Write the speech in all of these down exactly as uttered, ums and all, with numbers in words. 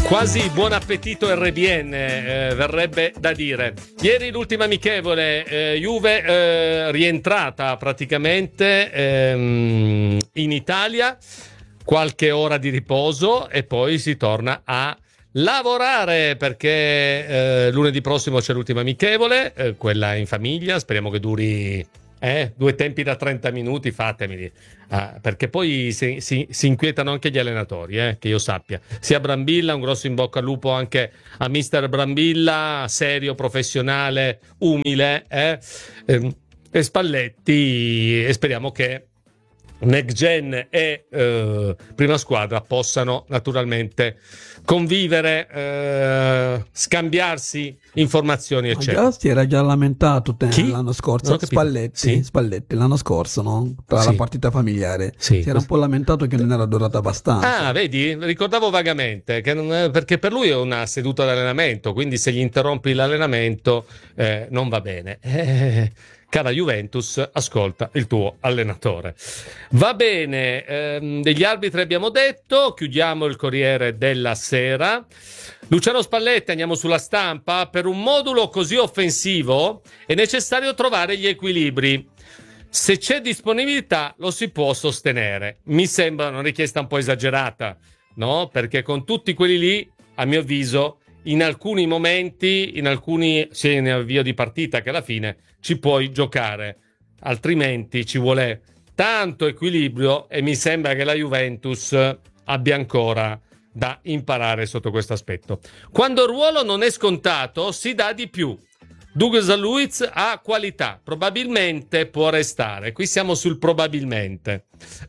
Quasi buon appetito R B N, eh, verrebbe da dire. Ieri l'ultima amichevole, eh, Juve eh, rientrata praticamente ehm, in Italia, qualche ora di riposo e poi si torna a lavorare perché eh, lunedì prossimo c'è l'ultima amichevole, eh, quella in famiglia, speriamo che duri eh, due tempi da trenta minuti, fatemeli. Ah, perché poi si, si, si inquietano anche gli allenatori, eh, che io sappia. Sia Brambilla, un grosso in bocca al lupo anche a mister Brambilla, serio, professionale, umile, eh, ehm, e Spalletti, e speriamo che Next Gen e eh, prima squadra possano naturalmente convivere, eh, scambiarsi informazioni, eccetera. Già si era già lamentato te, Chi? l'anno scorso, Spalletti, sì? Spalletti l'anno scorso, no? Tra sì. la partita familiare, sì. si era un po' lamentato che non era durata abbastanza. Ah, vedi? Ricordavo vagamente, che non è, perché per lui è una seduta d'allenamento, quindi se gli interrompi l'allenamento eh, non va bene. Eh, cara Juventus, ascolta il tuo allenatore. Va bene, ehm, degli arbitri abbiamo detto, chiudiamo il Corriere della Sera. Luciano Spalletti, andiamo sulla Stampa. Per un modulo così offensivo è necessario trovare gli equilibri. Se c'è disponibilità lo si può sostenere. Mi sembra una richiesta un po' esagerata, no? Perché con tutti quelli lì, a mio avviso, in alcuni momenti, in alcuni, sia in avvio di partita che alla fine, ci puoi giocare. Altrimenti ci vuole tanto equilibrio e mi sembra che la Juventus abbia ancora da imparare sotto questo aspetto. Quando il ruolo non è scontato, si dà di più. Douglas Luiz ha qualità, probabilmente può restare. Qui siamo sul probabilmente.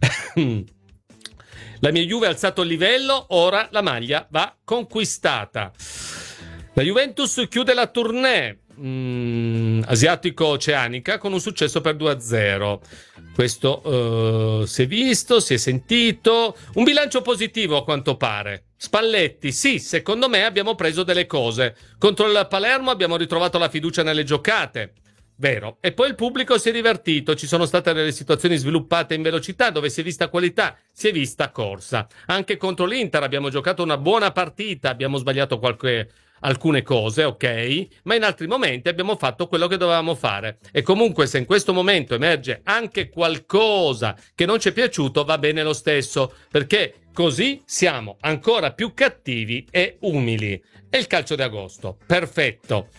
La mia Juve ha alzato il livello, ora la maglia va conquistata. La Juventus chiude la tournée mm, asiatico-oceanica con un successo per due a zero. Questo uh, si è visto, si è sentito. Un bilancio positivo a quanto pare. Spalletti, sì, secondo me abbiamo preso delle cose. Contro il Palermo abbiamo ritrovato la fiducia nelle giocate. Vero. E poi il pubblico si è divertito, ci sono state delle situazioni sviluppate in velocità dove si è vista qualità, si è vista corsa. Anche contro l'Inter abbiamo giocato una buona partita, abbiamo sbagliato qualche, alcune cose, ok, ma in altri momenti abbiamo fatto quello che dovevamo fare. E comunque se in questo momento emerge anche qualcosa che non ci è piaciuto, va bene lo stesso, perché così siamo ancora più cattivi e umili. È il calcio di agosto, perfetto.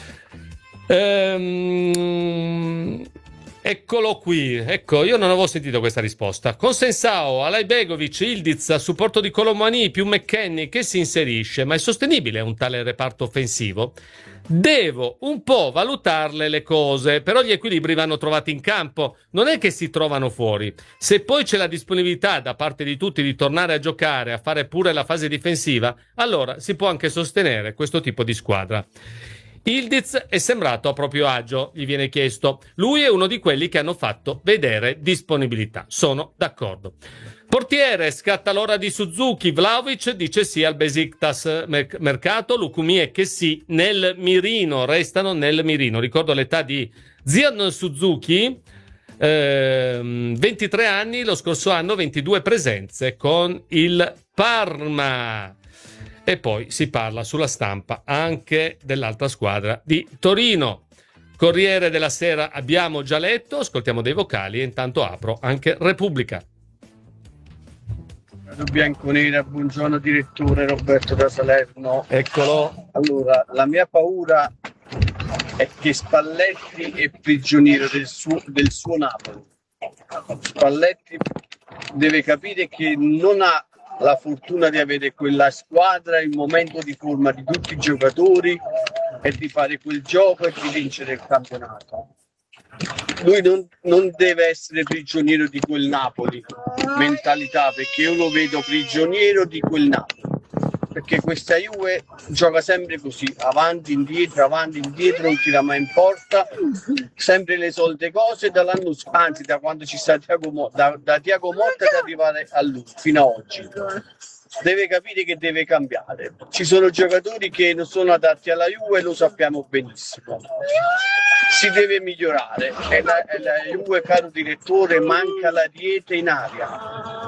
Ehm, eccolo qui, ecco, io non avevo sentito questa risposta. Con Sensao, Alajbegovic, Ildiz a supporto di Colomani più McKennie che si inserisce, ma è sostenibile un tale reparto offensivo? Devo un po' valutarle le cose, però gli equilibri vanno trovati in campo, non è che si trovano fuori. Se poi c'è la disponibilità da parte di tutti di tornare a giocare, a fare pure la fase difensiva, allora si può anche sostenere questo tipo di squadra. Ildiz è sembrato a proprio agio, gli viene chiesto. Lui è uno di quelli che hanno fatto vedere disponibilità. Sono d'accordo. Portiere, scatta l'ora di Suzuki. Vlahovic dice sì al Besiktas mercato. Lukumi e Kessi nel mirino, restano nel mirino. Ricordo l'età di Zion Suzuki, ehm, ventitré anni, lo scorso anno ventidue presenze con il Parma. E poi si parla sulla Stampa anche dell'altra squadra di Torino. Corriere della Sera abbiamo già letto, ascoltiamo dei vocali e intanto apro anche Repubblica. Bianconera, buongiorno direttore Roberto da Salerno. Eccolo. Allora, la mia paura è che Spalletti è prigioniero del suo, del suo Napoli. Spalletti deve capire che non ha la fortuna di avere quella squadra, il momento di forma di tutti i giocatori e di fare quel gioco e di vincere il campionato. Lui non, non deve essere prigioniero di quel Napoli mentalità, perché io lo vedo prigioniero di quel Napoli, perché questa Juve gioca sempre così, avanti, indietro, avanti, indietro, non tira mai in porta, sempre le solite cose dall'anno, anzi da quando ci sta Thiago Motta, da, da Thiago Motta ad arrivare a lui fino a oggi. Deve capire che deve cambiare. Ci sono giocatori che non sono adatti alla Juve, lo sappiamo benissimo. Si deve migliorare. E la, e la Juve, caro direttore, manca l'Ariete in aria.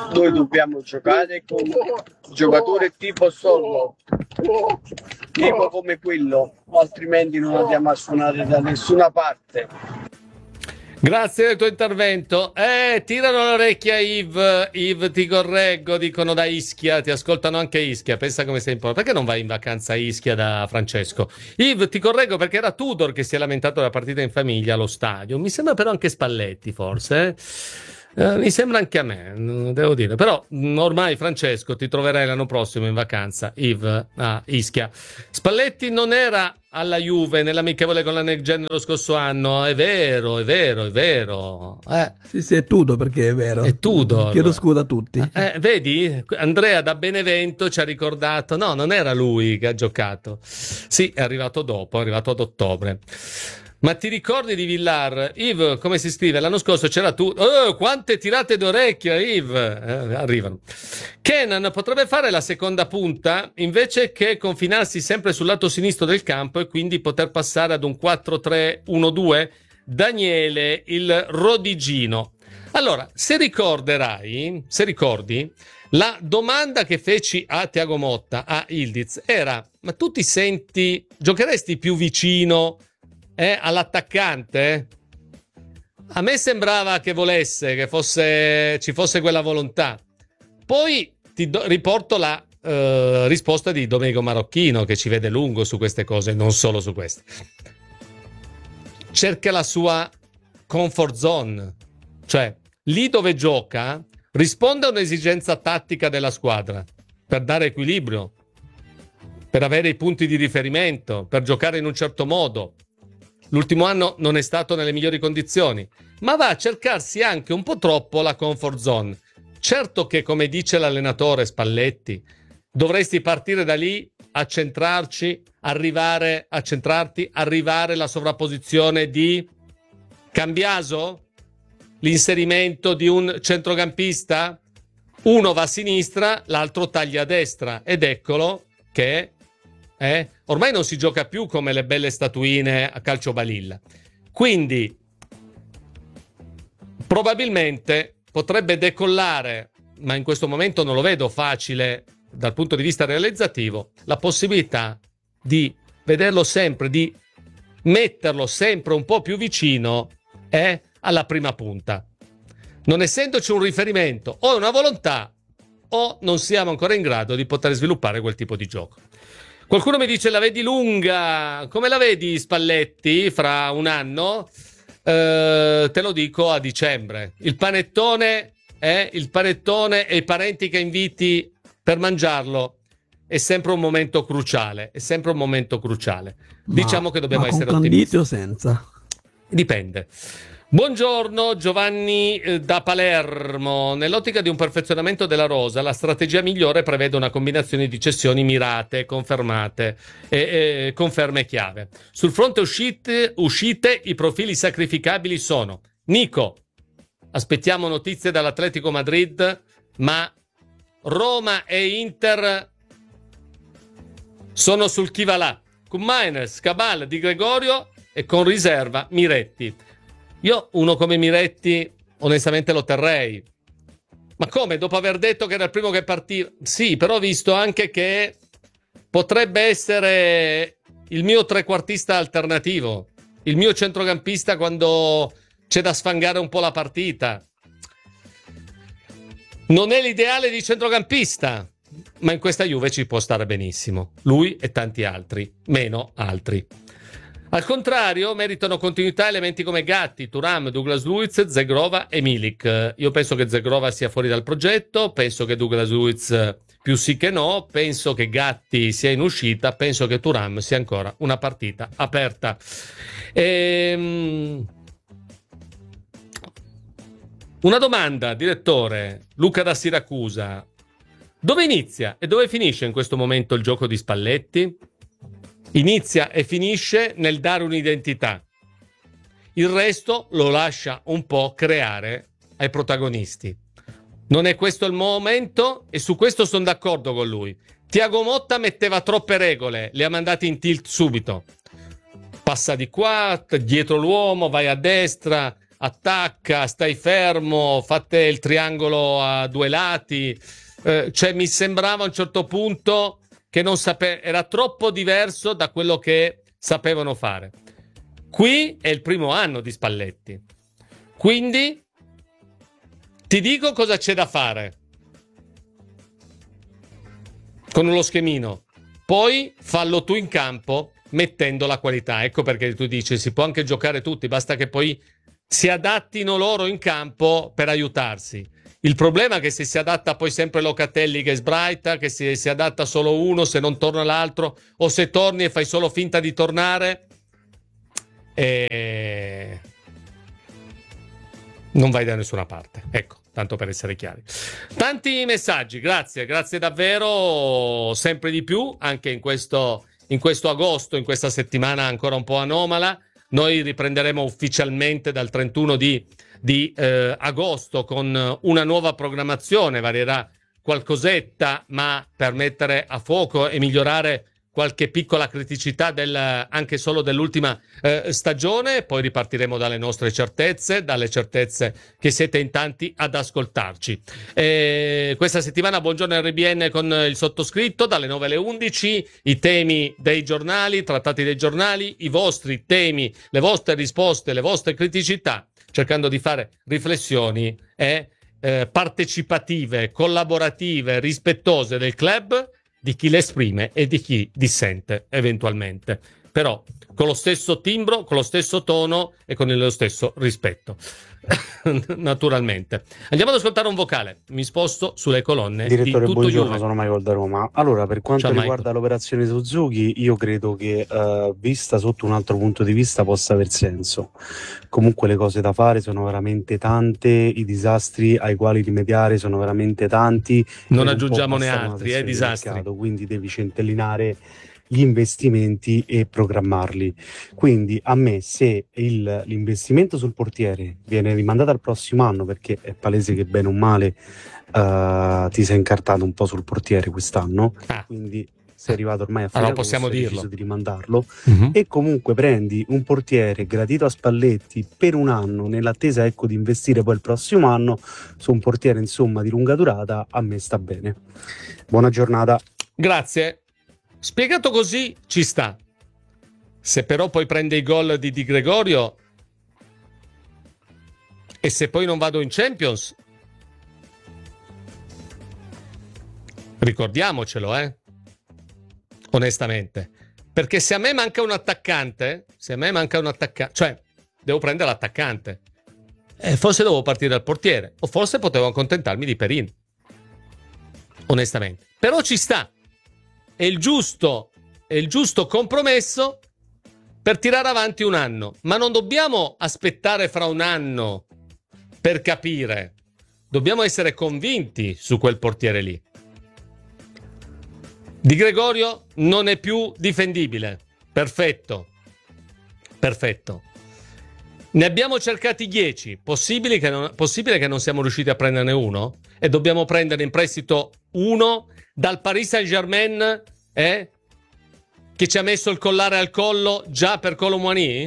Noi dobbiamo giocare con giocatori tipo Sollo, tipo come quello, altrimenti non andiamo a suonare da nessuna parte. Grazie del tuo intervento. Eh, tirano l'orecchia Yves, Yves ti correggo, dicono da Ischia, ti ascoltano anche Ischia, pensa come sei importante. Perché non vai in vacanza a Ischia da Francesco? Yves ti correggo perché era Tudor che si è lamentato della partita in famiglia allo stadio, mi sembra però anche Spalletti forse, eh? Uh, mi sembra anche a me, devo dire, però ormai Francesco ti troverai l'anno prossimo in vacanza, Yves, a Ischia. Spalletti non era alla Juve nell'amichevole con la Next Gen lo scorso anno, è vero, è vero, è vero. Eh. Sì, sì, è Tudor perché è vero. È Tudor. Chiedo scusa a tutti. Eh, vedi, Andrea da Benevento ci ha ricordato, no, non era lui che ha giocato. Sì, è arrivato dopo, è arrivato ad ottobre. Ma ti ricordi di Villar? Yves, come si scrive? L'anno scorso c'era tu. Oh, quante tirate d'orecchio, Yves! Eh, arrivano. Kenan potrebbe fare la seconda punta invece che confinarsi sempre sul lato sinistro del campo e quindi poter passare ad un quattro tre uno due? Daniele, il Rodigino. Allora, se ricorderai, se ricordi, la domanda che feci a Thiago Motta, a Ildiz, era: ma tu ti senti, giocheresti più vicino Eh, all'attaccante? A me sembrava che volesse, che fosse, ci fosse quella volontà. Poi ti do, riporto la uh, risposta di Domenico Marocchino, che ci vede lungo su queste cose, non solo su queste. Cerca la sua comfort zone, cioè lì dove gioca risponde a un'esigenza tattica della squadra per dare equilibrio, per avere i punti di riferimento, per giocare in un certo modo. L'ultimo anno non è stato nelle migliori condizioni, ma va a cercarsi anche un po' troppo la comfort zone. Certo che, come dice l'allenatore Spalletti, dovresti partire da lì, accentrarci, arrivare a centrarti, arrivare alla sovrapposizione di Cambiaso, l'inserimento di un centrocampista, uno va a sinistra, l'altro taglia a destra, ed eccolo che Eh? ormai non si gioca più come le belle statuine a calcio balilla. Quindi probabilmente potrebbe decollare, ma in questo momento non lo vedo facile dal punto di vista realizzativo, la possibilità di vederlo sempre, di metterlo sempre un po' più vicino eh, alla prima punta. Non essendoci un riferimento o una volontà, o non siamo ancora in grado di poter sviluppare quel tipo di gioco. Qualcuno mi dice: la vedi lunga? Come la vedi Spalletti fra un anno? Eh, te lo dico a dicembre. Il panettone, eh, il panettone e i parenti che inviti per mangiarlo è sempre un momento cruciale. È sempre un momento cruciale. Ma, diciamo che dobbiamo ma essere con ottimisti. O senza? Dipende. Buongiorno Giovanni eh, da Palermo. Nell'ottica di un perfezionamento della rosa, la strategia migliore prevede una combinazione di cessioni mirate, confermate e, e conferme chiave. Sul fronte uscite, uscite, i profili sacrificabili sono: Nico, aspettiamo notizie dall'Atletico Madrid, ma Roma e Inter sono sul chi va là. Kumaines, Cabal, Di Gregorio e con riserva Miretti. Io uno come Miretti onestamente lo terrei. Ma come? Dopo aver detto che era il primo che partiva? Sì, però ho visto anche che potrebbe essere il mio trequartista alternativo, il mio centrocampista quando c'è da sfangare un po' la partita. Non è l'ideale di centrocampista, ma in questa Juve ci può stare benissimo. Lui e tanti altri, meno altri. Al contrario, meritano continuità elementi come Gatti, Thuram, Douglas Luiz, Zegrova e Milik. Io penso che Zegrova sia fuori dal progetto, penso che Douglas Luiz più sì che no, penso che Gatti sia in uscita, penso che Thuram sia ancora una partita aperta. Ehm... Una domanda, direttore, Luca da Siracusa. Dove inizia e dove finisce in questo momento il gioco di Spalletti? Inizia e finisce nel dare un'identità. Il resto lo lascia un po' creare ai protagonisti. Non è questo il momento e su questo sono d'accordo con lui. Thiago Motta metteva troppe regole, le ha mandate in tilt subito. Passa di qua, dietro l'uomo, vai a destra, attacca, stai fermo, fate il triangolo a due lati. Eh, cioè mi sembrava a un certo punto che non sape- era troppo diverso da quello che sapevano fare. Qui è il primo anno di Spalletti, quindi ti dico cosa c'è da fare con lo schemino, poi fallo tu in campo mettendo la qualità. Ecco perché tu dici si può anche giocare tutti, basta che poi si adattino loro in campo per aiutarsi. Il problema è che se si adatta poi sempre Locatelli che sbraita, che si, si adatta solo uno se non torna l'altro, o se torni e fai solo finta di tornare, e non vai da nessuna parte. Ecco, tanto per essere chiari. Tanti messaggi, grazie, grazie davvero, sempre di più, anche in questo, in questo agosto, in questa settimana ancora un po' anomala. Noi riprenderemo ufficialmente dal trentuno di di eh, agosto con una nuova programmazione, varierà qualcosetta, ma per mettere a fuoco e migliorare qualche piccola criticità del, anche solo dell'ultima eh, stagione. Poi ripartiremo dalle nostre certezze, dalle certezze che siete in tanti ad ascoltarci. E questa settimana buongiorno R B N con il sottoscritto dalle nove alle undici, i temi dei giornali, trattati dei giornali, i vostri temi, le vostre risposte, le vostre criticità, cercando di fare riflessioni e eh, partecipative, collaborative, rispettose del club, di chi le esprime e di chi dissente eventualmente, però con lo stesso timbro, con lo stesso tono e con lo stesso rispetto. Naturalmente. Andiamo ad ascoltare un vocale. Mi sposto sulle colonne. Direttore, di tutto buongiorno, Juve. sono Michael da Roma. Allora, per quanto Ciao, riguarda Michael. l'operazione Suzuki, io credo che uh, vista sotto un altro punto di vista possa aver senso. Comunque le cose da fare sono veramente tante, i disastri ai quali rimediare sono veramente tanti. Non e aggiungiamo non ne può bastare una altri, eh, sessione di disastri. mercato, quindi devi centellinare gli investimenti e programmarli. Quindi a me, se il, l'investimento sul portiere viene rimandato al prossimo anno, perché è palese che bene o male uh, ti sei incartato un po' sul portiere quest'anno, Ah. quindi sei arrivato ormai a fine Allora agosto, possiamo hai dirlo. deciso di rimandarlo, Uh-huh. e comunque prendi un portiere gradito a Spalletti per un anno nell'attesa, ecco, di investire poi il prossimo anno su un portiere insomma di lunga durata. A me sta bene. Buona giornata. Grazie. Spiegato così ci sta. Se però poi prende i gol di Di Gregorio e se poi non vado in Champions, ricordiamocelo, eh? Onestamente. Perché se a me manca un attaccante, se a me manca un attaccante, cioè devo prendere l'attaccante. E forse dovevo partire dal portiere, o forse potevo accontentarmi di Perin. Onestamente. Però ci sta. È il giusto, è il giusto compromesso per tirare avanti un anno. Ma non dobbiamo aspettare fra un anno per capire. Dobbiamo essere convinti su quel portiere lì. Di Gregorio non è più difendibile. Perfetto. Perfetto. Ne abbiamo cercati dieci. Possibile che non, possibile che non siamo riusciti a prenderne uno? E dobbiamo prendere in prestito uno dal Paris Saint-Germain, eh? Che ci ha messo il collare al collo già per Kolo Muani?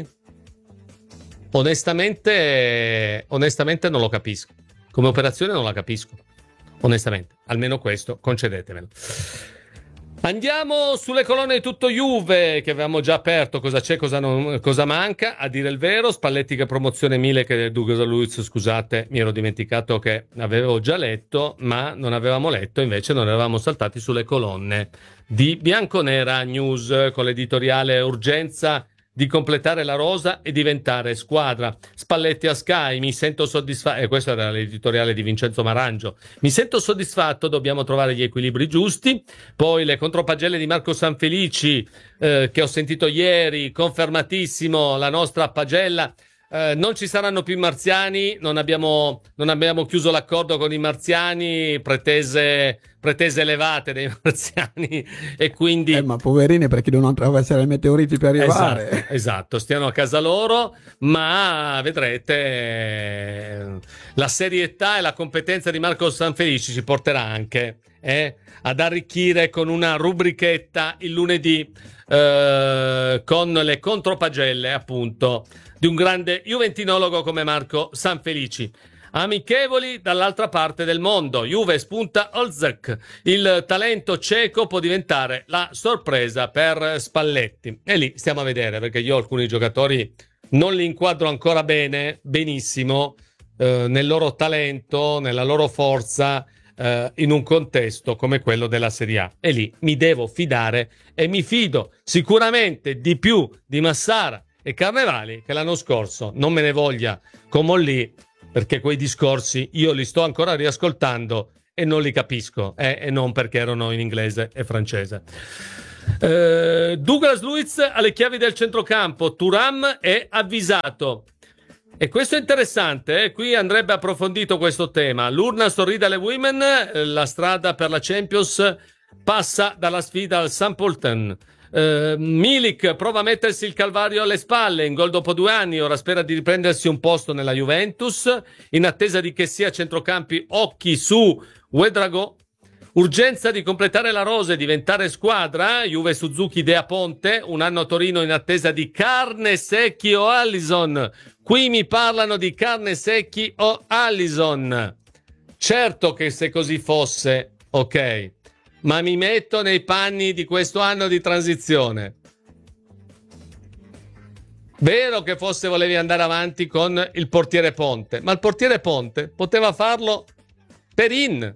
Onestamente, onestamente non lo capisco. Come operazione non la capisco. Onestamente, almeno questo concedetemelo. Andiamo sulle colonne di tutto Juve, che avevamo già aperto. Cosa c'è, cosa, non, cosa manca? A dire il vero, Spalletti che promozione mille che Douglas Luiz, scusate, mi ero dimenticato che avevo già letto, ma non avevamo letto, invece non eravamo saltati sulle colonne di Bianconera News con l'editoriale urgenza di completare la rosa e diventare squadra. Spalletti a Sky, mi sento soddisfatto, e eh, questo era l'editoriale di Vincenzo Marangio, mi sento soddisfatto, dobbiamo trovare gli equilibri giusti. Poi le contropagelle di Marco Sanfelici, eh, che ho sentito ieri, confermatissimo, la nostra pagella. Eh, non ci saranno più i marziani, non abbiamo, non abbiamo chiuso l'accordo con i marziani, pretese, pretese elevate dei marziani, e quindi Eh, ma poverini, perché devono attraversare i meteoriti per arrivare. esatto, esatto, stiano a casa loro, ma vedrete la serietà e la competenza di Marco Sanfelici ci porterà anche eh, ad arricchire con una rubrichetta il lunedì eh, con le contropagelle, appunto, di un grande juventinologo come Marco Sanfelici. Amichevoli dall'altra parte del mondo. Juve spunta Olzek. Il talento ceco può diventare la sorpresa per Spalletti. E lì stiamo a vedere, perché io alcuni giocatori non li inquadro ancora bene, benissimo, eh, nel loro talento, nella loro forza, eh, in un contesto come quello della Serie A. E lì mi devo fidare e mi fido sicuramente di più di Massara e Carnevali che l'anno scorso. Non me ne voglia Comolli, perché quei discorsi io li sto ancora riascoltando e non li capisco, eh, e non perché erano in inglese e francese. Eh, Douglas Luiz alle chiavi del centrocampo. Thuram è avvisato. E questo è interessante, eh? Qui andrebbe approfondito questo tema. L'urna sorride alle women, la strada per la Champions passa dalla sfida al Sampolten. Uh, Milik prova a mettersi il calvario alle spalle, in gol dopo due anni, ora spera di riprendersi un posto nella Juventus, in attesa di che sia centrocampi occhi su Ouedraogo. Urgenza di completare la rosa e diventare squadra. Juve Suzuki Dea Ponte, un anno a Torino in attesa di Carnesecchi o Allison. Qui mi parlano di Carnesecchi o Allison. Certo che se così fosse, ok, ma mi metto nei panni di questo anno di transizione. Vero che forse volevi andare avanti con il portiere Ponte, ma il portiere Ponte poteva farlo per in.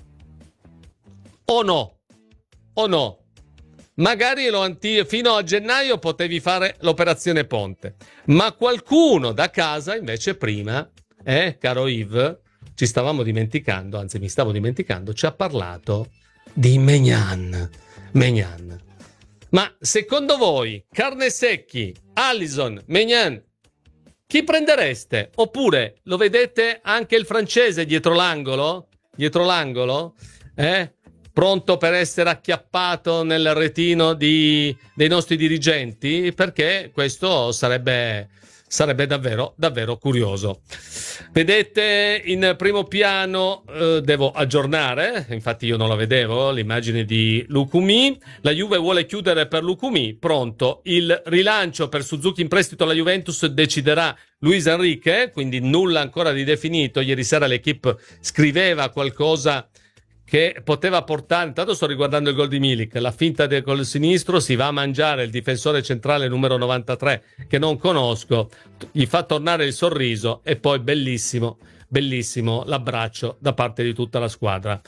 O no? O no? Magari lo anti- fino a gennaio potevi fare l'operazione Ponte, ma qualcuno da casa invece prima, eh, caro Yves, ci stavamo dimenticando, anzi mi stavo dimenticando, ci ha parlato di Maignan. Maignan. Ma secondo voi Carnesecchi, Allison, Maignan, chi prendereste? Oppure lo vedete anche il francese dietro l'angolo? Dietro l'angolo? Eh? Pronto per essere acchiappato nel retino di, dei nostri dirigenti? Perché questo sarebbe, sarebbe davvero, davvero curioso. Vedete in primo piano, eh, devo aggiornare, infatti io non la vedevo, l'immagine di Lukumi. La Juve vuole chiudere per Lukumi, pronto. Il rilancio per Suzuki in prestito alla Juventus deciderà Luis Enrique, quindi nulla ancora di definito. Ieri sera l'equipe scriveva qualcosa che poteva portare, intanto sto riguardando il gol di Milik, la finta del col sinistro, si va a mangiare il difensore centrale numero novantatré che non conosco, gli fa tornare il sorriso e poi bellissimo, bellissimo l'abbraccio da parte di tutta la squadra.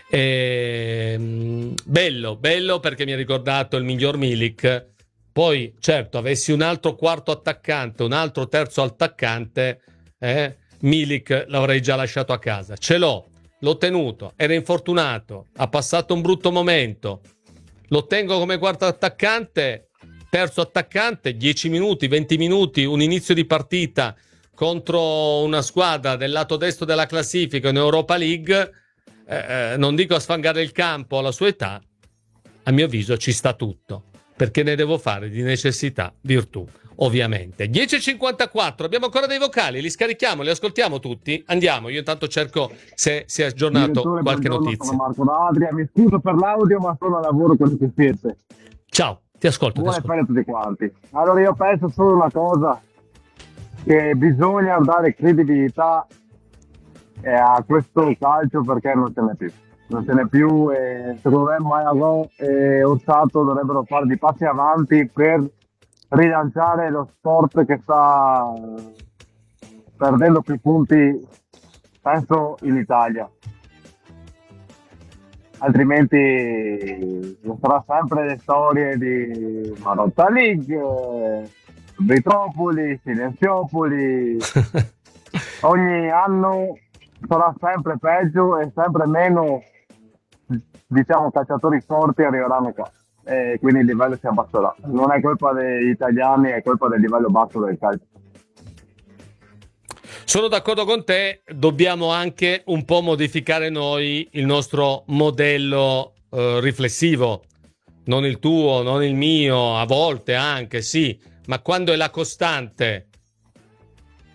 E, bello, bello perché mi ha ricordato il miglior Milik. Poi certo, avessi un altro quarto attaccante, un altro terzo attaccante, eh, Milik l'avrei già lasciato a casa. Ce l'ho. L'ho tenuto, era infortunato, ha passato un brutto momento, lo tengo come quarto attaccante, terzo attaccante, dieci minuti, venti minuti, un inizio di partita contro una squadra del lato destro della classifica in Europa League, eh, non dico a sfangare il campo alla sua età, a mio avviso ci sta tutto, perché ne devo fare di necessità virtù. Ovviamente. dieci e cinquantaquattro, abbiamo ancora dei vocali, li scarichiamo, li ascoltiamo tutti. Andiamo, io intanto cerco se si è aggiornato Direttore, qualche notizia. Sono Marco da Adria, mi scuso per l'audio, ma sono a lavoro con le cuffiette. Ciao, ti ascolto. Buone ti ascolto. fare a tutti quanti. Allora io penso solo una cosa, che bisogna dare credibilità eh, a questo calcio perché non ce n'è più. Non ce n'è più e secondo me Maia e Orsato dovrebbero fare dei passi avanti per rilanciare lo sport che sta perdendo più punti, penso, in Italia. Altrimenti sarà sempre le storie di Marotta League, Vetropoli, Silenziopoli. Ogni anno sarà sempre peggio e sempre meno, diciamo, calciatori forti arriveranno qua. E quindi il livello si abbasserà. Non è colpa degli italiani, è colpa del livello basso del calcio. Sono d'accordo con te, dobbiamo anche un po' modificare noi il nostro modello eh, riflessivo, non il tuo, non il mio, a volte anche sì, ma quando è la costante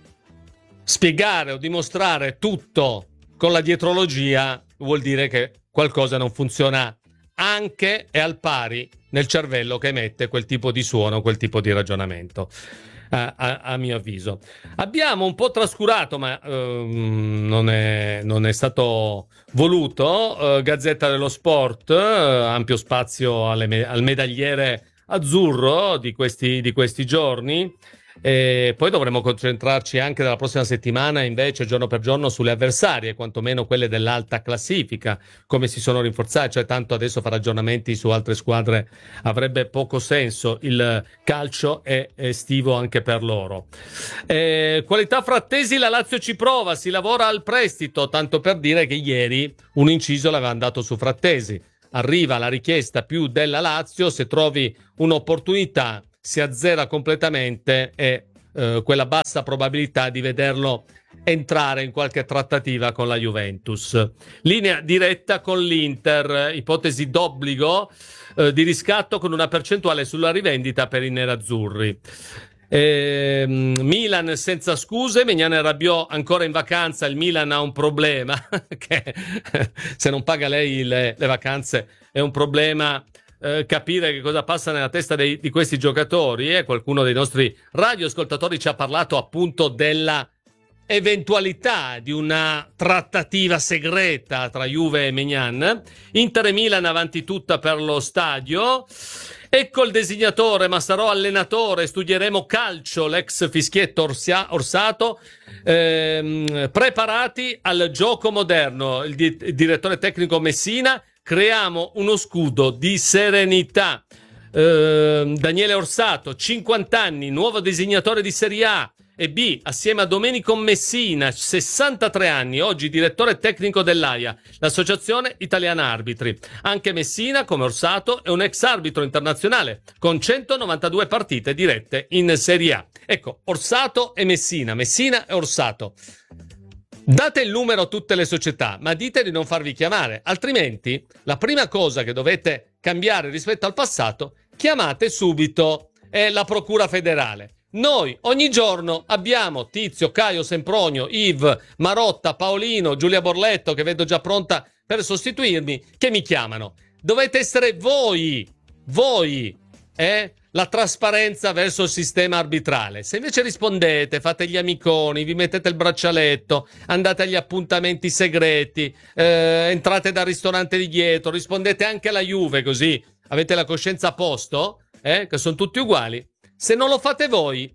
spiegare o dimostrare tutto con la dietrologia vuol dire che qualcosa non funziona anche e al pari nel cervello che emette quel tipo di suono, quel tipo di ragionamento. A, a, a mio avviso abbiamo un po' trascurato, ma ehm, non, è, non è stato voluto, eh, Gazzetta dello Sport, eh, ampio spazio alle me- al medagliere azzurro di questi, di questi giorni. E poi dovremo concentrarci anche dalla prossima settimana invece giorno per giorno sulle avversarie, quantomeno quelle dell'alta classifica, come si sono rinforzate, cioè tanto adesso fare ragionamenti su altre squadre avrebbe poco senso, il calcio è estivo anche per loro. E, qualità Frattesi, la Lazio ci prova, si lavora al prestito, tanto per dire che ieri un inciso l'avevano dato su Frattesi, arriva la richiesta più della Lazio, se trovi un'opportunità si azzera completamente e eh, quella bassa probabilità di vederlo entrare in qualche trattativa con la Juventus. Linea diretta con l'Inter, ipotesi d'obbligo eh, di riscatto con una percentuale sulla rivendita per i nerazzurri. Eh, Milan senza scuse, Maignan e Rabiot ancora in vacanza, il Milan ha un problema che se non paga lei le, le vacanze è un problema. Eh, capire che cosa passa nella testa dei, di questi giocatori, e eh? Qualcuno dei nostri radioascoltatori ci ha parlato appunto della eventualità di una trattativa segreta tra Juve e Maignan. Inter e Milan avanti tutta per lo stadio. Ecco il designatore, ma sarò allenatore, studieremo calcio, l'ex fischietto Orsia, Orsato, ehm, preparati al gioco moderno, il, di, il direttore tecnico Messina. Creiamo uno scudo di serenità. Eh, Daniele Orsato, cinquanta anni, nuovo disegnatore di Serie A e B, assieme a Domenico Messina, sessantatré anni, oggi direttore tecnico dell'A I A, l'Associazione Italiana Arbitri. Anche Messina, come Orsato, è un ex arbitro internazionale, con centonovantadue partite dirette in Serie A. Ecco, Orsato e Messina, Messina e Orsato. Date il numero a tutte le società, ma dite di non farvi chiamare, altrimenti la prima cosa che dovete cambiare rispetto al passato, chiamate subito eh, la Procura Federale. Noi ogni giorno abbiamo Tizio, Caio, Sempronio, Yves, Marotta, Paolino, Giulia Borletto, che vedo già pronta per sostituirmi, che mi chiamano. Dovete essere voi, voi, eh? La trasparenza verso il sistema arbitrale. Se invece rispondete, fate gli amiconi, vi mettete il braccialetto, andate agli appuntamenti segreti, eh, entrate dal ristorante di dietro, rispondete anche alla Juve, così avete la coscienza a posto, eh, che sono tutti uguali. Se non lo fate voi,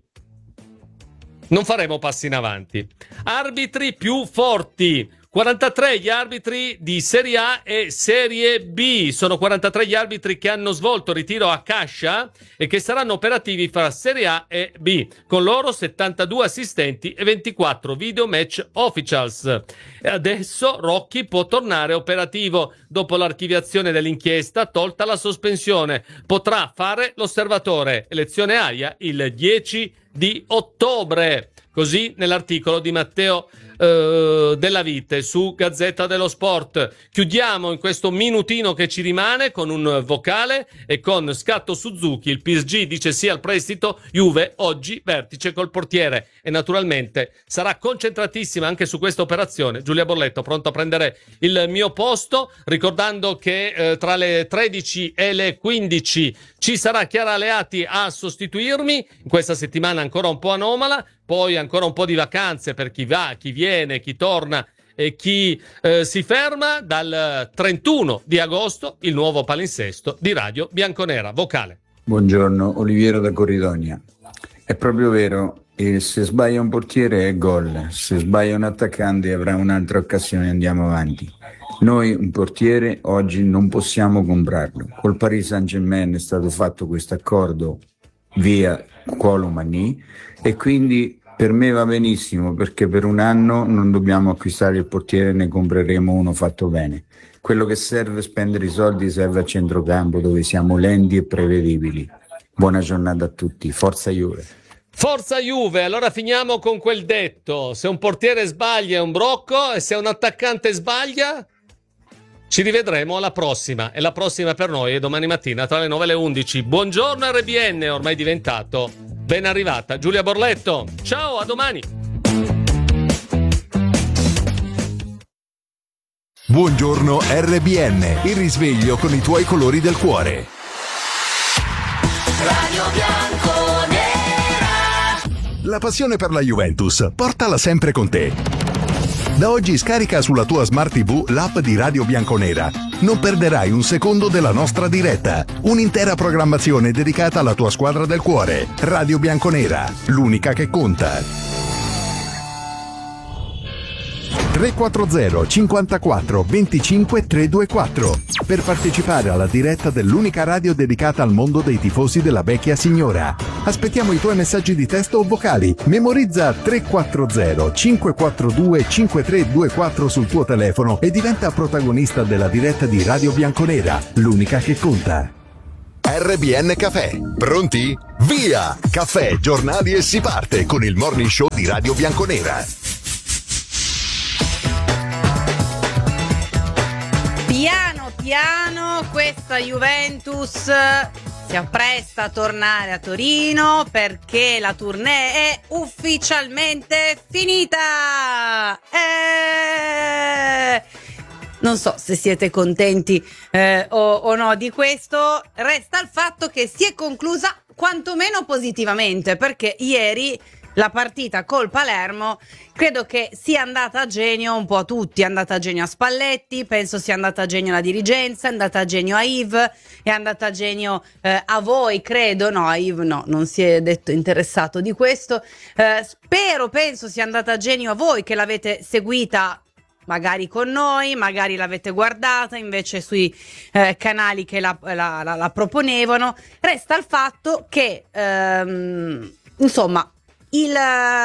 non faremo passi in avanti. Arbitri più forti. quarantatré gli arbitri di Serie A e Serie B. Sono quarantatré gli arbitri che hanno svolto ritiro a cascia e che saranno operativi fra Serie A e B. Con loro settantadue assistenti e ventiquattro video match officials. E adesso Rocchi può tornare operativo dopo l'archiviazione dell'inchiesta, tolta la sospensione. Potrà fare l'osservatore. Elezione A I A il dieci di ottobre. Così nell'articolo di Matteo eh, Della Vite su Gazzetta dello Sport. Chiudiamo in questo minutino che ci rimane con un vocale e con scatto Suzuki. Il P S G dice sì al prestito, Juve oggi vertice col portiere e naturalmente sarà concentratissima anche su questa operazione. Giulia Borletto pronto a prendere il mio posto, ricordando che eh, tra le tredici e le quindici ci sarà Chiara Aleati a sostituirmi. In questa settimana ancora un po' anomala, poi ancora un po' di vacanze per chi va, chi viene, chi torna e chi eh, si ferma. Dal trentuno di agosto il nuovo palinsesto di Radio Bianconera. Vocale. Buongiorno, Oliviero da Corridonia. È proprio vero, e se sbaglia un portiere è gol, se sbaglia un attaccante avrà un'altra occasione e andiamo avanti. Noi un portiere oggi non possiamo comprarlo. Col Paris Saint-Germain è stato fatto questo accordo via Kolo Muani e quindi per me va benissimo, perché per un anno non dobbiamo acquistare il portiere, ne compreremo uno fatto bene. Quello che serve spendere i soldi serve a centrocampo, dove siamo lenti e prevedibili. Buona giornata a tutti, forza Juve. Forza Juve. Allora finiamo con quel detto: se un portiere sbaglia è un brocco e se un attaccante sbaglia ci rivedremo alla prossima, e la prossima per noi è domani mattina tra le nove e le undici. Buongiorno R B N, ormai diventato ben arrivata Giulia Borletto. Ciao, a domani. Buongiorno R B N, il risveglio con i tuoi colori del cuore. Radio Bianconera. La passione per la Juventus, portala sempre con te. Da oggi scarica sulla tua Smart tivù l'app di Radio Bianconera. Non perderai un secondo della nostra diretta. Un'intera programmazione dedicata alla tua squadra del cuore. Radio Bianconera, l'unica che conta. tre quattro zero cinquantaquattro venticinque trecentoventiquattro per partecipare alla diretta dell'unica radio dedicata al mondo dei tifosi della vecchia signora. Aspettiamo i tuoi messaggi di testo o vocali. Memorizza tre quattro zero cinque quattro due cinque tre due quattro sul tuo telefono e diventa protagonista della diretta di Radio Bianconera, l'unica che conta. R B N Caffè. Pronti? Via! Caffè, giornali e si parte con il morning show di Radio Bianconera. Piano piano questa Juventus si appresta a tornare a Torino perché la tournée è ufficialmente finita. Eh... Non so se siete contenti eh, o, o no di questo. Resta il fatto che si è conclusa quantomeno positivamente, perché ieri la partita col Palermo credo che sia andata a genio un po' a tutti. È andata a genio a Spalletti, penso sia andata a genio alla dirigenza, è andata a genio a Yves, è andata a genio eh, a voi, credo. No, a Yves no, non si è detto interessato di questo. Eh, spero, penso sia andata a genio a voi che l'avete seguita magari con noi, magari l'avete guardata invece sui eh, canali che la, la, la, la proponevano. Resta il fatto che ehm, insomma il,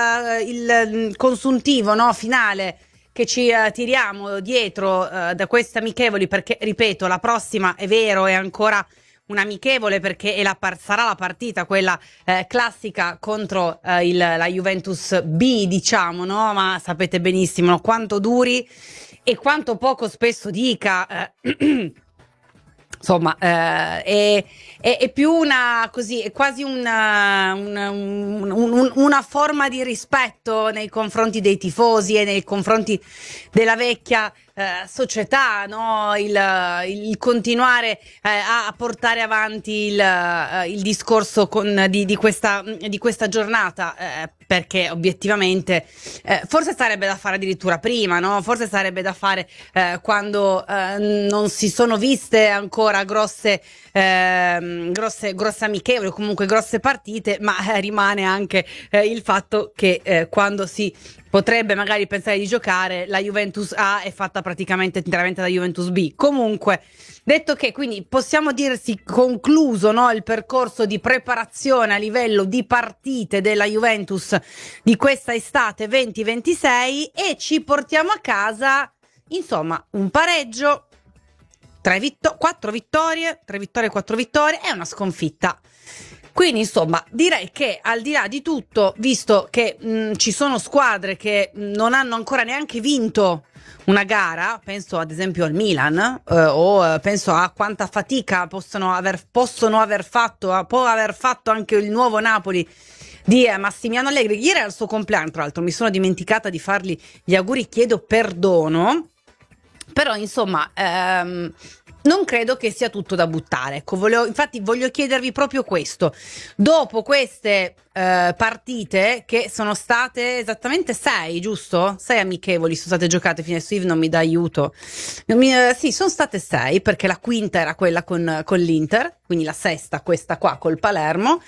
il consuntivo, no, finale che ci uh, tiriamo dietro uh, da queste amichevoli, perché ripeto, la prossima è vero è ancora un amichevole, perché è la par- sarà la partita quella eh, classica contro eh, il, la Juventus B, diciamo, no? Ma sapete benissimo, no? Quanto duri e quanto poco spesso dica. Eh, insomma, eh, è, è, è più una così, è quasi una, una, un, un, una forma di rispetto nei confronti dei tifosi e nei confronti della vecchia Eh, società, no? il, il continuare eh, a portare avanti il, uh, il discorso con, di, di, questa, di questa giornata, eh, perché obiettivamente eh, forse sarebbe da fare addirittura prima, no? Forse sarebbe da fare eh, quando eh, non si sono viste ancora grosse, eh, grosse, grosse amichevoli, comunque grosse partite, ma eh, rimane anche eh, il fatto che eh, quando si potrebbe magari pensare di giocare, la Juventus A è fatta praticamente interamente da Juventus B. Comunque, detto che quindi possiamo dirsi concluso, no, il percorso di preparazione a livello di partite della Juventus di questa estate venti ventisei, e ci portiamo a casa insomma un pareggio, tre vitto- quattro vittorie, tre vittorie, quattro vittorie e una sconfitta. Quindi insomma direi che al di là di tutto, visto che mh, ci sono squadre che mh, non hanno ancora neanche vinto una gara, penso ad esempio al Milan eh, o eh, penso a quanta fatica possono aver, possono aver fatto, eh, può aver fatto anche il nuovo Napoli di eh, Massimiliano Allegri. Ieri era il suo compleanno, tra l'altro mi sono dimenticata di fargli gli auguri, chiedo perdono, però insomma ehm, non credo che sia tutto da buttare. Ecco, volevo, infatti voglio chiedervi proprio questo. Dopo queste eh, partite, che sono state esattamente sei, giusto? Sei amichevoli sono state giocate, fino adesso Yves non mi dà aiuto. Mi, eh, sì, sono state sei, perché la quinta era quella con, con l'Inter, quindi la sesta questa qua col Palermo.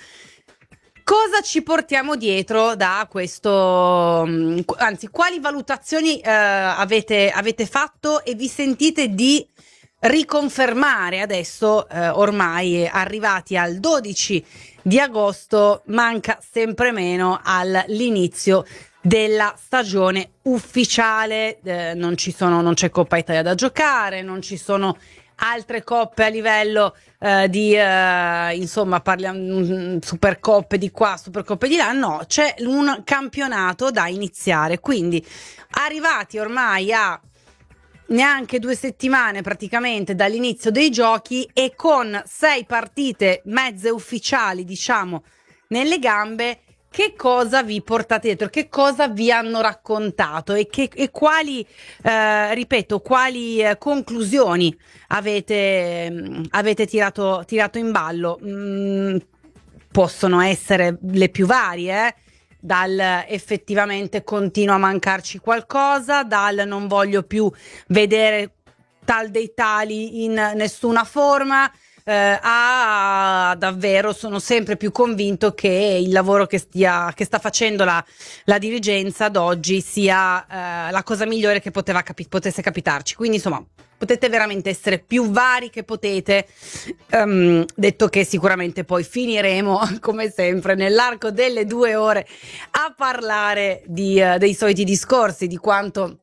Cosa ci portiamo dietro da questo, anzi, quali valutazioni eh, avete, avete fatto e vi sentite di riconfermare adesso, eh, ormai arrivati al dodici di agosto, manca sempre meno all'inizio della stagione ufficiale, eh, non ci sono, non c'è Coppa Italia da giocare, non ci sono altre coppe a livello eh, di eh, insomma parliamo Supercoppe di qua, Supercoppe di là, no, c'è un campionato da iniziare, quindi arrivati ormai a neanche due settimane praticamente dall'inizio dei giochi e con sei partite mezze ufficiali, diciamo, nelle gambe, che cosa vi portate dietro, che cosa vi hanno raccontato e, che, e quali, eh, ripeto, quali eh, conclusioni avete, mh, avete tirato, tirato in ballo. Mm, possono essere le più varie, eh? Dal effettivamente continua a mancarci qualcosa, dal non voglio più vedere tal dei tali in nessuna forma, eh, a davvero sono sempre più convinto che il lavoro che, stia, che sta facendo la, la dirigenza ad oggi sia eh, la cosa migliore che poteva capi- potesse capitarci. Quindi insomma potete veramente essere più vari che potete, um, detto che sicuramente poi finiremo come sempre nell'arco delle due ore a parlare di, uh, dei soliti discorsi, di quanto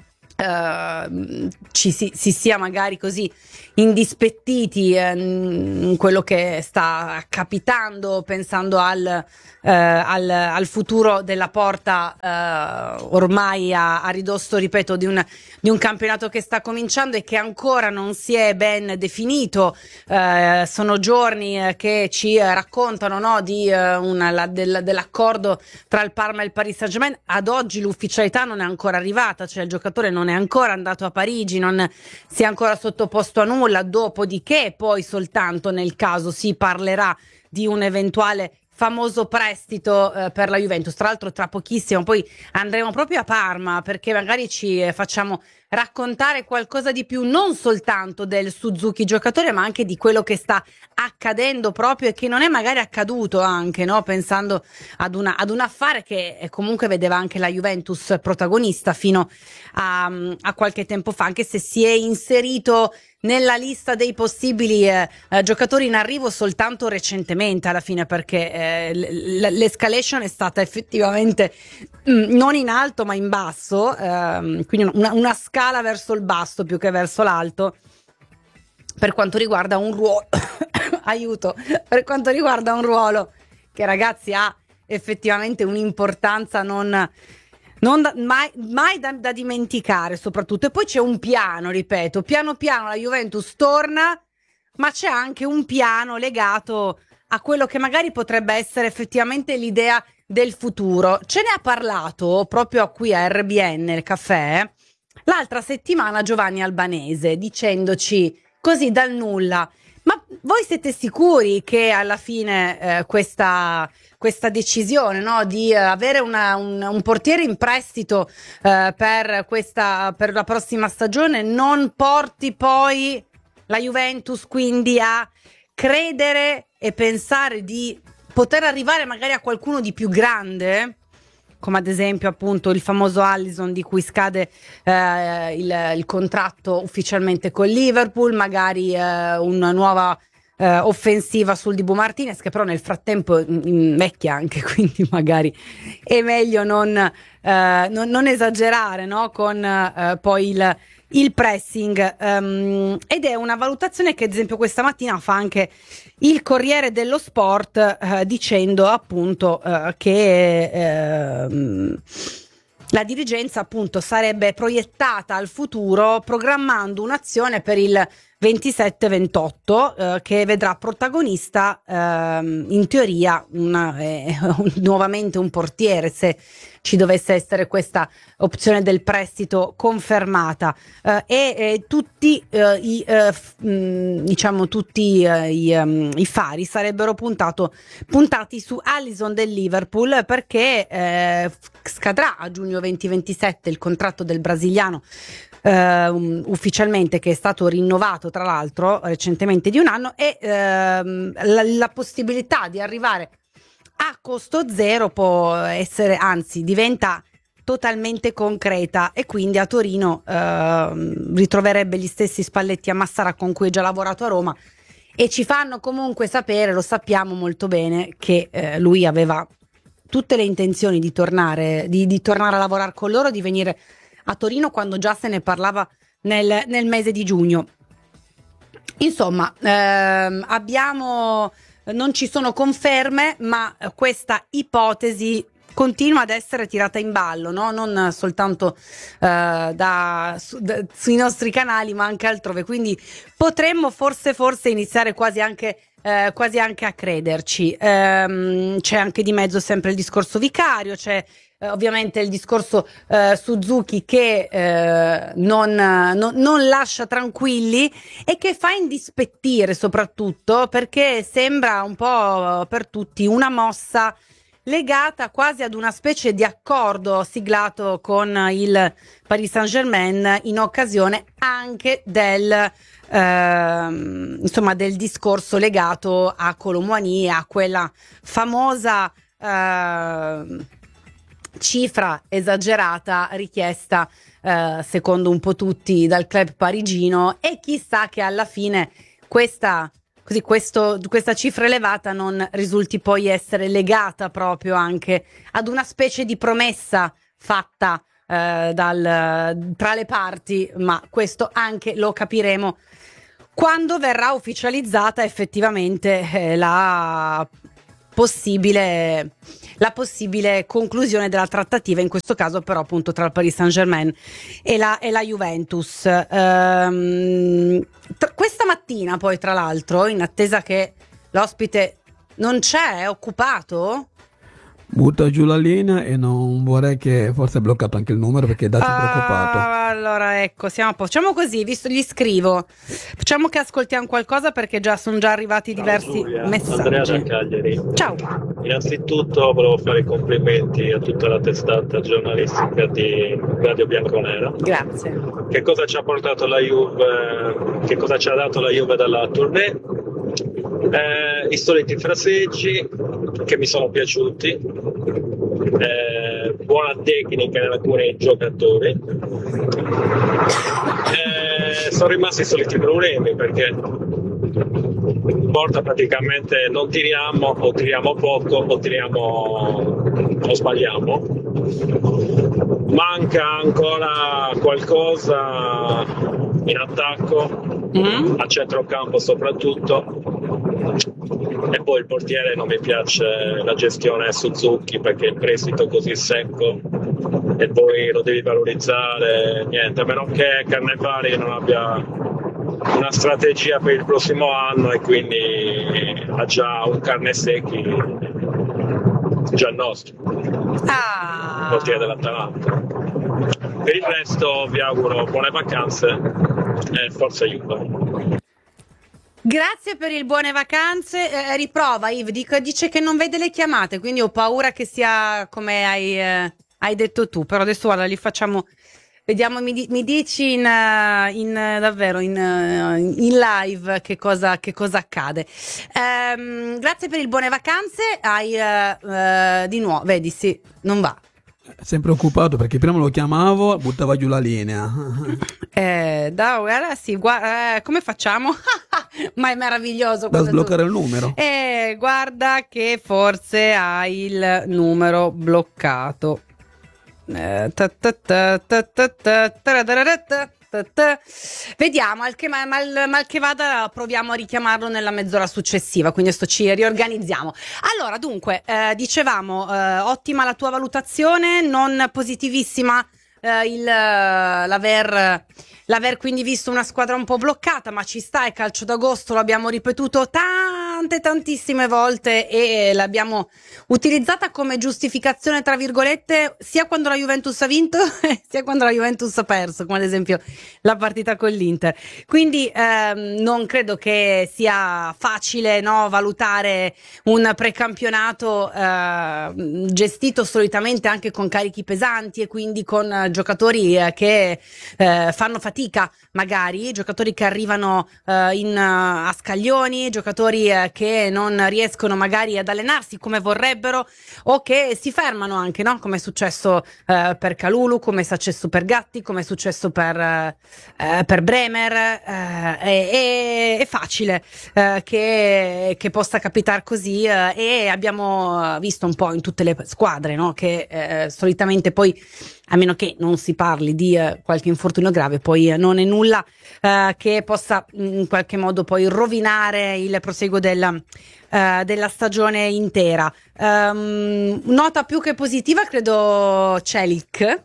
Uh, ci si, si sia magari così indispettiti eh, in quello che sta capitando, pensando al, uh, al, al futuro della Porta, uh, ormai a, a ridosso, ripeto, di un, di un campionato che sta cominciando e che ancora non si è ben definito. Uh, sono giorni che ci raccontano, no, di, uh, una, la, del, dell'accordo tra il Parma e il Paris Saint-Germain. Ad oggi l'ufficialità non è ancora arrivata, cioè il giocatore non è ancora andato a Parigi, non si è ancora sottoposto a nulla, dopodiché poi soltanto nel caso si parlerà di un eventuale famoso prestito eh, per la Juventus. Tra l'altro tra pochissimo poi andremo proprio a Parma, perché magari ci eh, facciamo raccontare qualcosa di più, non soltanto del Suzuki giocatore, ma anche di quello che sta accadendo proprio e che non è magari accaduto anche, no? Pensando ad, una, ad un affare che eh, comunque vedeva anche la Juventus protagonista fino a, a qualche tempo fa, anche se si è inserito nella lista dei possibili eh, eh, giocatori in arrivo soltanto recentemente alla fine, perché eh, l- l'escalation è stata effettivamente mh, non in alto ma in basso, ehm, quindi una, una scala verso il basso più che verso l'alto per quanto riguarda un ruolo aiuto, per quanto riguarda un ruolo che, ragazzi, ha effettivamente un'importanza non Non da, mai, mai da, da dimenticare, soprattutto. E poi c'è un piano, ripeto, piano piano la Juventus torna, ma c'è anche un piano legato a quello che magari potrebbe essere effettivamente l'idea del futuro. Ce ne ha parlato proprio qui a R B N, il caffè, l'altra settimana Giovanni Albanese, dicendoci così dal nulla: ma voi siete sicuri che alla fine eh, questa, questa decisione, no, di eh, avere una, un, un portiere in prestito eh, per, questa, per la prossima stagione non porti poi la Juventus quindi a credere e pensare di poter arrivare magari a qualcuno di più grande? Come ad esempio appunto il famoso Alisson, di cui scade eh, il, il contratto ufficialmente con Liverpool, magari eh, una nuova eh, offensiva sul Dibu Martinez, che però nel frattempo invecchia anche, quindi magari è meglio non, eh, non, non esagerare, no? Con eh, poi il, il pressing, um, ed è una valutazione che ad esempio questa mattina fa anche il Corriere dello Sport, eh, dicendo appunto eh, che eh, la dirigenza appunto sarebbe proiettata al futuro programmando un'azione per il ventisette ventotto eh, che vedrà protagonista eh, in teoria una, eh, un, nuovamente un portiere, se ci dovesse essere questa opzione del prestito confermata, eh, e eh, tutti eh, i eh, f, mh, diciamo tutti eh, i, um, i fari sarebbero puntato, puntati su Alisson del Liverpool, perché eh, scadrà a giugno duemilaventisette il contratto del brasiliano, Uh, um, ufficialmente, che è stato rinnovato tra l'altro recentemente di un anno, e uh, la, la possibilità di arrivare a costo zero può essere, anzi diventa totalmente concreta, e quindi a Torino uh, ritroverebbe gli stessi Spalletti a Massara con cui ha già lavorato a Roma, e ci fanno comunque sapere, lo sappiamo molto bene, che uh, lui aveva tutte le intenzioni di tornare, di, di tornare a lavorare con loro, di venire a Torino, quando già se ne parlava nel, nel mese di giugno. Insomma, ehm, abbiamo, non ci sono conferme, ma questa ipotesi continua ad essere tirata in ballo, no? Non soltanto eh, da, su, da, sui nostri canali, ma anche altrove. Quindi potremmo forse forse iniziare quasi anche eh, quasi anche a crederci. Ehm, c'è anche di mezzo sempre il discorso vicario, c'è eh, ovviamente il discorso eh, Suzuki che eh, non, non, non lascia tranquilli e che fa indispettire, soprattutto perché sembra un po' per tutti una mossa legata quasi ad una specie di accordo siglato con il Paris Saint-Germain in occasione anche del eh, insomma del discorso legato a Kolo Muani e a quella famosa eh, cifra esagerata richiesta eh, secondo un po' tutti dal club parigino, e chissà che alla fine questa Così questo, questa cifra elevata non risulti poi essere legata proprio anche ad una specie di promessa fatta eh, dal, tra le parti, ma questo anche lo capiremo quando verrà ufficializzata effettivamente eh, la possibile la possibile conclusione della trattativa, in questo caso però appunto tra il Paris Saint-Germain e la, e la Juventus. Ehm, tra, questa mattina poi, tra l'altro, in attesa che l'ospite non c'è, è occupato, butta giù la linea e non vorrei che forse è bloccato anche il numero, perché Daci è ah, preoccupato. Allora ecco, siamo a posto. Facciamo così, visto gli scrivo, facciamo che ascoltiamo qualcosa perché già sono già arrivati Ciao, diversi Giulia. messaggi. Andrea da Cagliari. Ciao. Innanzitutto volevo fare i complimenti a tutta la testata giornalistica di Radio Bianconera. Grazie. Che cosa ci ha portato la Juve, che cosa ci ha dato la Juve dalla tournée? Eh, I soliti fraseggi che mi sono piaciuti, eh, buona tecnica in alcuni giocatori. Eh, sono rimasti i soliti problemi perché porta praticamente non tiriamo o tiriamo poco o tiriamo o sbagliamo. Manca ancora qualcosa in attacco, mm-hmm. a centrocampo soprattutto, e poi il portiere non mi piace la gestione Suzuki, perché il prestito così secco e poi lo devi valorizzare, niente, a meno che Carnevali non abbia una strategia per il prossimo anno e quindi ha già un carne secchi già il nostro, ah. il portiere dell'Atalanta. Per il resto vi auguro buone vacanze e forza Juve. Grazie per il buone vacanze. Eh, riprova Yves, dico, dice che non vede le chiamate, quindi ho paura che sia come hai, eh, hai detto tu, però adesso guarda, li facciamo, vediamo, mi, di, mi dici in, in davvero in, in live che cosa, che cosa accade. Ehm, grazie per il buone vacanze. Hai eh, eh, di nuovo, vedi, sì, non va. Sempre occupato perché prima lo chiamavo, buttava giù la linea. Eh, da, guarda, sì, guarda, eh, come facciamo? Ma è meraviglioso. Da sbloccare tu... il numero. Eh, guarda che forse hai il numero bloccato. Eh, ta ta ta ta ta ta ta ta ta. Vediamo, al che, mal, mal che vada proviamo a richiamarlo nella mezz'ora successiva, quindi adesso ci riorganizziamo. Allora, dunque, eh, dicevamo, eh, ottima la tua valutazione, non positivissima eh, il, l'aver, l'aver quindi visto una squadra un po' bloccata, ma ci sta, è calcio d'agosto, lo abbiamo ripetuto tante tantissime volte e l'abbiamo utilizzata come giustificazione tra virgolette sia quando la Juventus ha vinto sia quando la Juventus ha perso, come ad esempio la partita con l'Inter. Quindi ehm, non credo che sia facile, no, valutare un precampionato eh, gestito solitamente anche con carichi pesanti e quindi con eh, giocatori eh, che eh, fanno fatica, magari giocatori che arrivano eh, in, uh, a scaglioni, giocatori eh, che non riescono magari ad allenarsi come vorrebbero o che si fermano anche, no? Come è successo eh, per Kalulu, come è successo per Gatti, come è successo per, eh, per Bremer. Eh, è, è facile eh, che, che possa capitare così eh, e abbiamo visto un po' in tutte le squadre, no? Che eh, solitamente poi, a meno che non si parli di eh, qualche infortunio grave, poi eh, non è nulla eh, che possa in qualche modo poi rovinare il proseguo del della, uh, della stagione intera. Um, nota più che positiva credo Celik,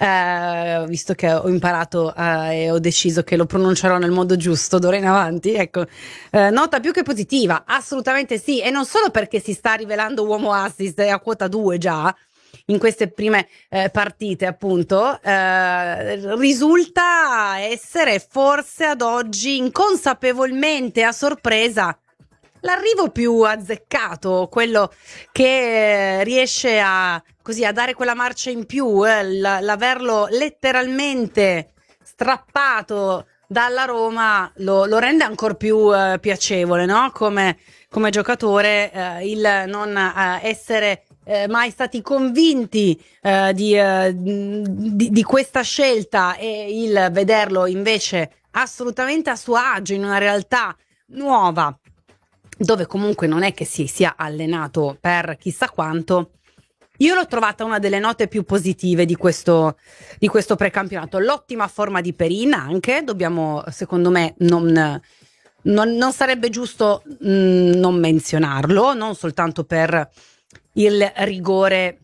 uh, visto che ho imparato uh, e ho deciso che lo pronuncerò nel modo giusto d'ora in avanti, ecco. Uh, nota più che positiva, assolutamente sì, e non solo perché si sta rivelando uomo assist, è a quota due già in queste prime eh, partite, appunto, eh, risulta essere forse ad oggi inconsapevolmente, a sorpresa, l'arrivo più azzeccato, quello che eh, riesce a, così, a dare quella marcia in più, eh, l- l'averlo letteralmente strappato dalla Roma lo, lo rende ancora più eh, piacevole, no? Come, come giocatore, eh, il non eh, essere Eh, mai stati convinti eh, di, eh, di, di questa scelta e il vederlo invece assolutamente a suo agio in una realtà nuova, dove comunque non è che si sia allenato per chissà quanto. Io l'ho trovata una delle note più positive di questo, di questo precampionato. L'ottima forma di Perin anche, dobbiamo, secondo me, non, non, non sarebbe giusto mh, non menzionarlo, non soltanto per il rigore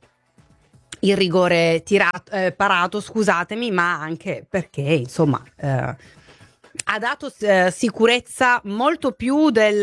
il rigore tirato, eh, parato, scusatemi, ma anche perché insomma eh, ha dato eh, sicurezza molto più del,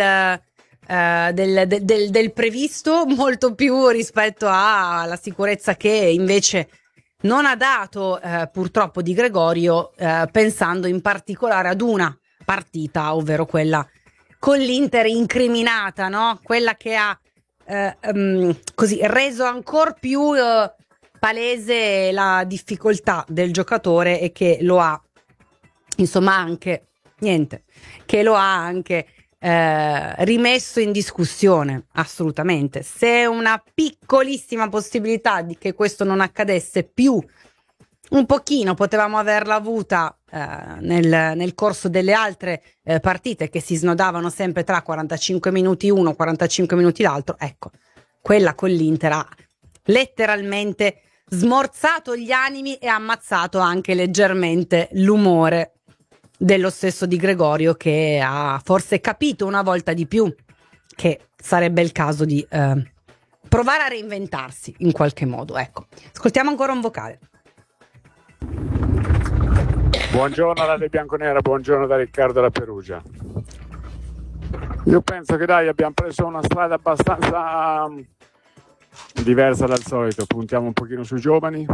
eh, del, del, del, del previsto, molto più rispetto alla sicurezza che invece non ha dato eh, purtroppo Di Gregorio, eh, pensando in particolare ad una partita, ovvero quella con l'Inter incriminata, no? Quella che ha Eh, um, così reso ancora più uh, palese la difficoltà del giocatore e che lo ha insomma anche niente che lo ha anche eh, rimesso in discussione assolutamente. Se una piccolissima possibilità di che questo non accadesse più un pochino potevamo averla avuta eh, nel, nel corso delle altre eh, partite che si snodavano sempre tra quarantacinque minuti uno, quarantacinque minuti l'altro, ecco, quella con l'Inter ha letteralmente smorzato gli animi e ammazzato anche leggermente l'umore dello stesso Di Gregorio, che ha forse capito una volta di più che sarebbe il caso di eh, provare a reinventarsi in qualche modo. Ecco, ascoltiamo ancora un vocale. Buongiorno Radio Bianconera, buongiorno da Riccardo da Perugia. Io penso che dai, abbiamo preso una strada abbastanza diversa dal solito, puntiamo un pochino sui giovani,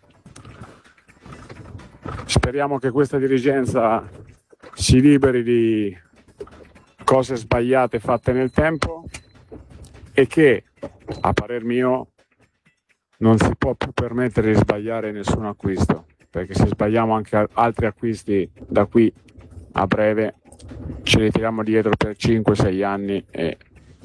speriamo che questa dirigenza si liberi di cose sbagliate fatte nel tempo e che, a parer mio, non si può più permettere di sbagliare nessun acquisto, perché se sbagliamo anche altri acquisti da qui a breve ce li tiriamo dietro per cinque sei anni e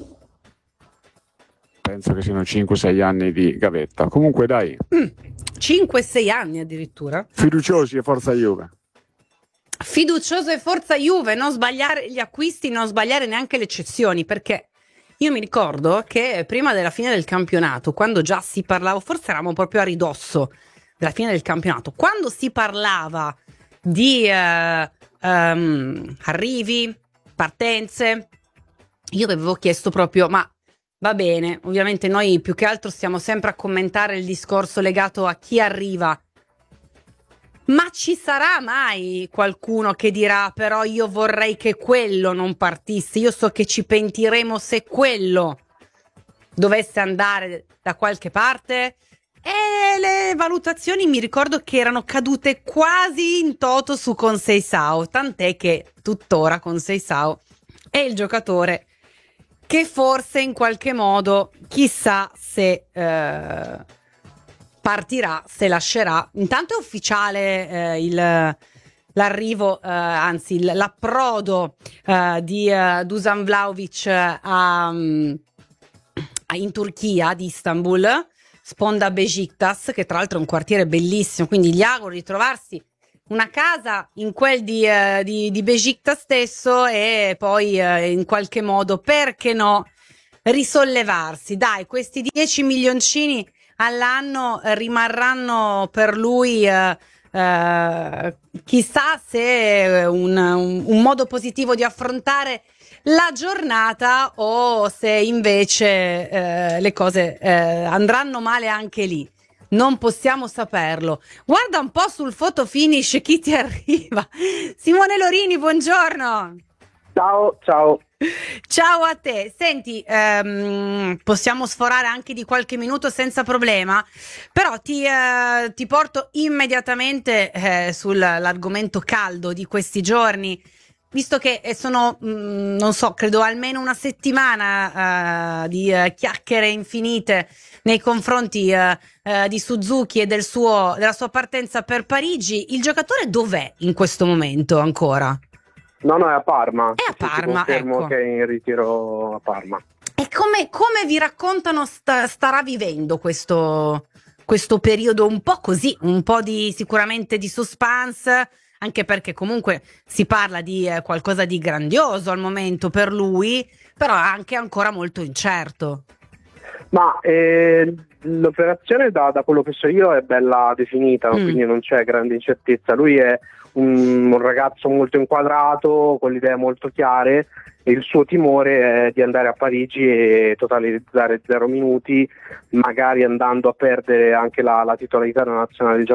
penso che siano cinque sei anni di gavetta. Comunque dai, mm, cinque sei anni addirittura, fiduciosi e forza Juve. Fiducioso e forza Juve, non sbagliare gli acquisti, non sbagliare neanche le cessioni, perché io mi ricordo che prima della fine del campionato, quando già si parlava, forse eravamo proprio a ridosso della fine del campionato, quando si parlava di eh, um, arrivi, partenze, io avevo chiesto proprio, ma va bene, ovviamente noi più che altro stiamo sempre a commentare il discorso legato a chi arriva, ma ci sarà mai qualcuno che dirà però io vorrei che quello non partisse, io so che ci pentiremo se quello dovesse andare da qualche parte? E le valutazioni mi ricordo che erano cadute quasi in toto su Conceição, tant'è che tuttora Conceição è il giocatore che forse in qualche modo, chissà se eh, partirà, se lascerà. Intanto è ufficiale eh, il, l'arrivo, eh, anzi il, l'approdo eh, di eh, Dusan Vlahovic a, a, in Turchia, ad Istanbul, sponda Beşiktaş, che tra l'altro è un quartiere bellissimo, quindi gli auguro di trovarsi una casa in quel di, uh, di, di Beşiktaş stesso e poi uh, in qualche modo, perché no, risollevarsi. Dai, questi dieci milioncini all'anno rimarranno per lui, uh, uh, chissà se un, un, un modo positivo di affrontare la giornata o se invece eh, le cose eh, andranno male anche lì. Non possiamo saperlo. Guarda un po' sul photo finish chi ti arriva. Simone Lorini, buongiorno. Ciao, ciao. Ciao a te. Senti, ehm, possiamo sforare anche di qualche minuto senza problema, però ti, eh, ti porto immediatamente eh, sull'argomento caldo di questi giorni, visto che sono, mh, non so, credo almeno una settimana eh, di eh, chiacchiere infinite nei confronti eh, eh, di Suzuki e del suo, della sua partenza per Parigi. Il giocatore dov'è in questo momento ancora? No, no, è a Parma. È a Parma, Ti confermo ecco. che è in ritiro a Parma. E come, come vi raccontano sta, starà vivendo questo, questo periodo un po' così, un po' di sicuramente di suspense, anche perché comunque si parla di eh, qualcosa di grandioso al momento per lui, però anche ancora molto incerto. Ma eh, l'operazione da, da quello che so io è bella definita, Mm. quindi non c'è grande incertezza. Lui è un, un ragazzo molto inquadrato, con le idee molto chiare, e il suo timore è di andare a Parigi e totalizzare zero minuti, magari andando a perdere anche la, la titolarità della nazionale